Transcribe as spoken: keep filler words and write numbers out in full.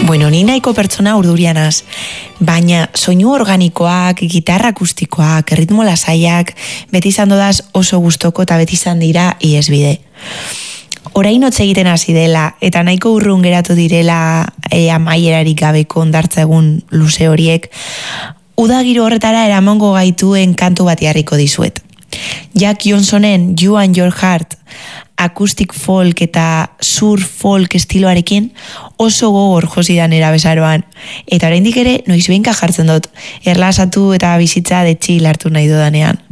Bueno, ni nahiko pertsona urdurianaz, baina soinu organikoak, gitarra akustikoak, erritmo lasaiak, beti izan dodaz oso gustoko eta beti izan dira iesbide. Orain hotz egiten hasi dela, eta nahiko urrun geratu direla e, amaierarik gabeko ondartza egun luze horiek, udagiro horretara eramango gaituen kantu bat jarriko dizuet. Jack Johnsonen You and Your Heart, acoustic folk eta surf folk estiloarekin oso gogor josidan erabezaroan. Eta oraindik ere noiz behinka jartzen dut, erlasatu eta bizitza de chill hartu nahi dodanean.